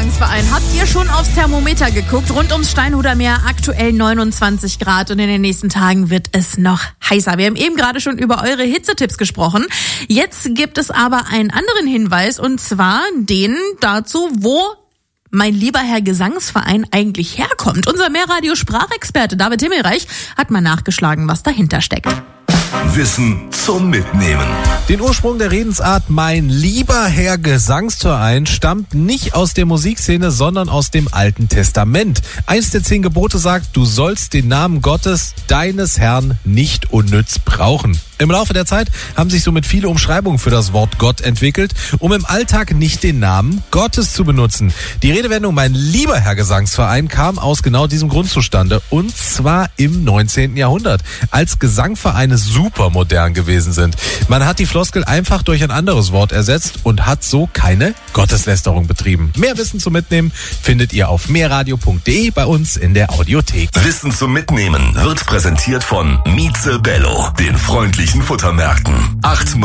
Gesangsverein. Habt ihr schon aufs Thermometer geguckt? Rund ums Steinhuder Meer aktuell 29 Grad und in den nächsten Tagen wird es noch heißer. Wir haben eben gerade schon über eure Hitzetipps gesprochen. Jetzt gibt es aber einen anderen Hinweis und zwar den dazu, wo mein lieber Herr Gesangsverein eigentlich herkommt. Unser Meerradio-Sprachexperte David Himmelreich hat mal nachgeschlagen, was dahinter steckt. Wissen zum Mitnehmen. Den Ursprung der Redensart mein lieber Herr Gesangsverein stammt nicht aus der Musikszene, sondern aus dem Alten Testament. Eins der 10 Gebote sagt, du sollst den Namen Gottes, deines Herrn, nicht unnütz brauchen. Im Laufe der Zeit haben sich somit viele Umschreibungen für das Wort Gott entwickelt, um im Alltag nicht den Namen Gottes zu benutzen. Die Redewendung mein lieber Herr Gesangsverein kam aus genau diesem Grund zustande, und zwar im 19. Jahrhundert, als Gesangvereine super modern gewesen sind. Man hat die Floskel einfach durch ein anderes Wort ersetzt und hat so keine Gotteslästerung betrieben. Mehr Wissen zum Mitnehmen findet ihr auf meerradio.de bei uns in der Audiothek. Wissen zum Mitnehmen wird präsentiert von Mieze Bello, den freundlichen Futtermärkten. 8x